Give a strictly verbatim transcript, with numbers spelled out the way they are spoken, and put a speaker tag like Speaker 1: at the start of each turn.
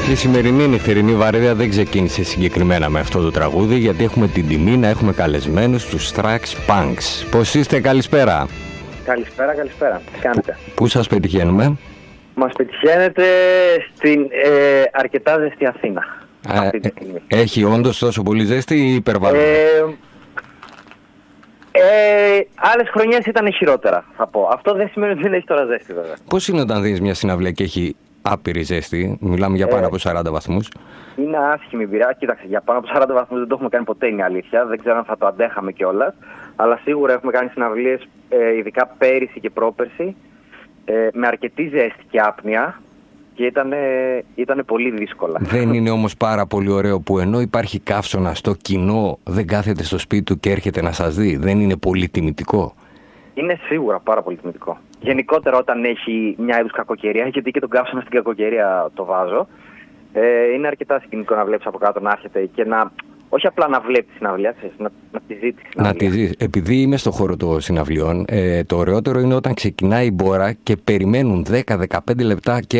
Speaker 1: Η σημερινή νυχτερινή βαρύδια δεν ξεκίνησε συγκεκριμένα με αυτό το τραγούδι, γιατί έχουμε την τιμή να έχουμε καλεσμένους τους Trax Punks. Πώς είστε, καλησπέρα?
Speaker 2: Καλησπέρα, καλησπέρα. Τι κάνετε?
Speaker 1: Πού σας πετυχαίνουμε?
Speaker 2: Μας πετυχαίνετε στην ε, αρκετά ζεστή Αθήνα.
Speaker 1: Α, αυτή τη στιγμή. Έχει όντως τόσο πολύ ζέστη ή υπερβάλλον?
Speaker 2: Ε, ε, άλλες χρονιές ήταν χειρότερα, θα πω. Αυτό δεν σημαίνει ότι δεν έχει τώρα ζέστη, βέβαια.
Speaker 1: Πώς είναι όταν δίνεις μια συναυλία και έχει άπειρη ζέστη? Μιλάμε για πάνω ε, από σαράντα βαθμούς.
Speaker 2: Είναι άσχημη εμπειρία. Κοίταξε, για πάνω από σαράντα βαθμούς δεν το έχουμε κάνει ποτέ, είναι αλήθεια. Δεν ξέρω αν θα το αντέχαμε κιόλας. Αλλά σίγουρα έχουμε κάνει συναυλίες, ε, ειδικά πέρυσι και πρόπερσι, ε, με αρκετή ζέστη και άπνοια. Και ήταν, ήταν πολύ δύσκολα.
Speaker 1: Δεν είναι όμως πάρα πολύ ωραίο που ενώ υπάρχει καύσωνα, στο κοινό δεν κάθεται στο σπίτι του και έρχεται να σας δει? Δεν είναι πολύ τιμητικό?
Speaker 2: Είναι σίγουρα πάρα πολύ τιμητικό. Γενικότερα όταν έχει μια είδους κακοκαιρία, γιατί και τον καύσωνα στην κακοκαιρία το βάζω, ε, είναι αρκετά συγκινητικό να βλέπεις από κάτω να έρχεται και να... Όχι απλά να βλέπει τη συναυλία, να, να τη ζει τη συναυλία.
Speaker 1: Να τη ζεις. Επειδή είμαι στον χώρο των συναυλιών, ε, το ωραιότερο είναι όταν ξεκινάει η μπόρα και περιμένουν δέκα με δεκαπέντε λεπτά και